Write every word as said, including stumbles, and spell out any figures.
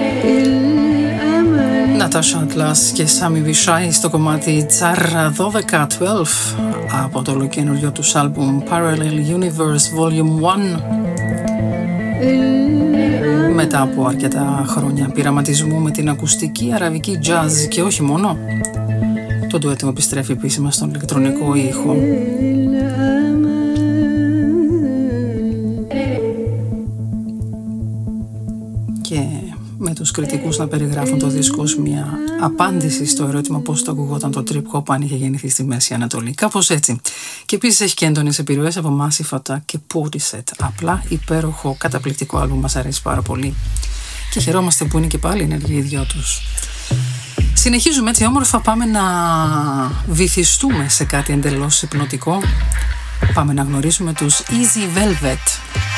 Natasha Atlas και Sami Vishai στο κομμάτι Tsar δώδεκα δώδεκα από το ολοκαινούριο τους άλμπουμ Parallel Universe Volume ένα. Μετά από αρκετά χρόνια πειραματισμού με την ακουστική αραβική jazz και όχι μόνο, το ντουέτο επιστρέφει επίσημα στον ηλεκτρονικό ήχο. Και με τους κριτικούς να περιγράφουν το δίσκο ως μια απάντηση στο ερώτημα πώς το ακουγόταν το trip hop αν είχε γεννηθεί στη Μέση Ανατολή. Κάπως έτσι. Και επίσης έχει και έντονες επιρροές από Massive Attack και Portishead. Απλά υπέροχο, καταπληκτικό άλμπουμ, μας αρέσει πάρα πολύ. Και χαιρόμαστε που είναι και πάλι ενεργοί οι δυο τους. Συνεχίζουμε έτσι όμορφα, πάμε να βυθιστούμε σε κάτι εντελώς υπνοτικό. Πάμε να γνωρίσουμε τους Easy Velvet.